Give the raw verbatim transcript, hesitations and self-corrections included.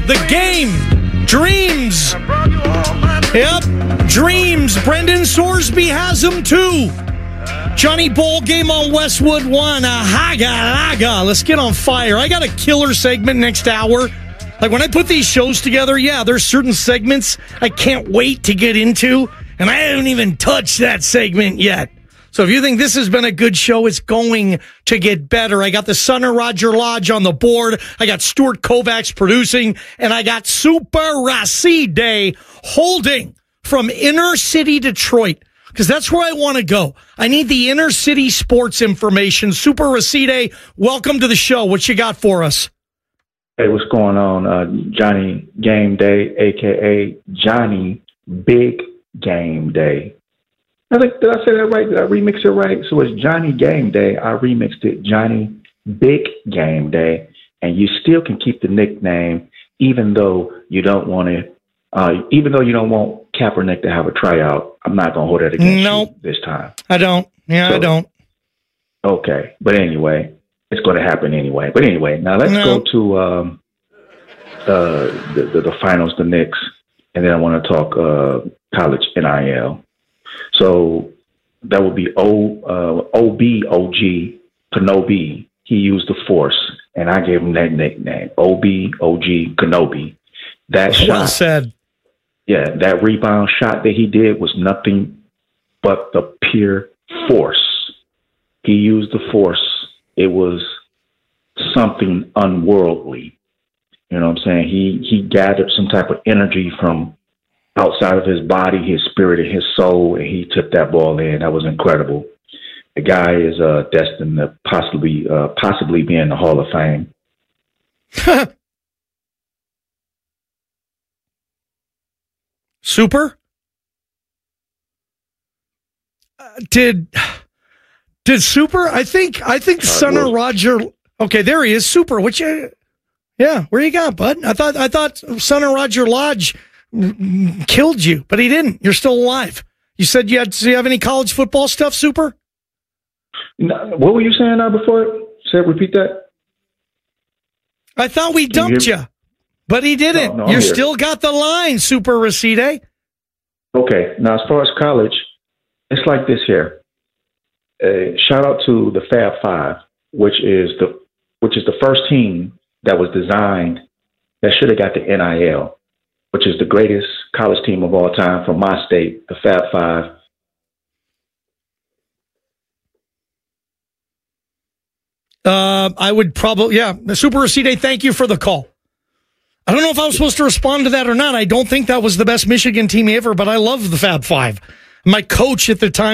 The Game. Dreams. Yep. Dreams. Brendan Sorsby has them too. Johnny Bowl Game on Westwood one. A haga laga. Let's get on fire. I got a killer segment next hour. Like when I put these shows together, yeah, there's certain segments I can't wait to get into, and I haven't even touched that segment yet. So if you think this has been a good show, it's going to get better. I got the son of Roger Lodge on the board. I got Stuart Kovacs producing, and I got Super Racide holding from inner city Detroit, because that's where I want to go. I need the inner city sports information. Super Racide, welcome to the show. What you got for us? Hey, what's going on? Uh, Johnny Game Day, a k a. Johnny Big Game Day. I think, did I say that right? Did I remix it right? So it's Johnny Game Day. I remixed it Johnny Big Game Day. And you still can keep the nickname even though you don't want to, uh, even though you don't want Kaepernick to have a tryout. I'm not going to hold that against nope. you this time. I don't. Yeah, so, I don't. Okay. But anyway. It's going to happen anyway. But anyway, now let's no. go to um, uh, the, the the finals, the Knicks, and then I want to talk uh, college N I L. So that would be O uh, O B O G Kenobi. He used the Force, and I gave him that nickname, O B O G Kenobi. That shot, well said. Yeah, that rebound shot that he did was nothing but the pure force. He used the Force. It was something unworldly. You know what I'm saying? He he gathered some type of energy from outside of his body, his spirit, and his soul, and he took that ball in. That was incredible. The guy is uh, destined to possibly uh, possibly be in the Hall of Fame. Super? Uh, did... Did Super? I think I think son of Roger. Okay, there he is. Super. Which? Yeah, where you got, bud? I thought I thought son of Roger Lodge killed you, but he didn't. You're still alive. You said you had. Do you have any college football stuff, Super? No, what were you saying now before? Say, repeat that. I thought we dumped you, you, but he didn't. No, no, you still got the line, Super Racide. Okay. Now, as far as college, it's like this here. Uh, shout out to the Fab Five, which is the which is the first team that was designed that should have got the N I L, which is the greatest college team of all time from my state, the Fab Five. Uh, I would probably, yeah. Super Racide, thank you for the call. I don't know if I was supposed to respond to that or not. I don't think that was the best Michigan team ever, but I love the Fab Five. My coach at the time